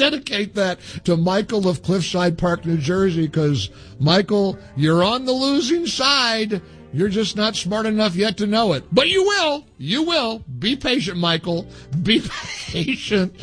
dedicate that to Michael of Cliffside Park, New Jersey, because, Michael, you're on the losing side. You're just not smart enough yet to know it. But you will. You will. Be patient, Michael. Be patient.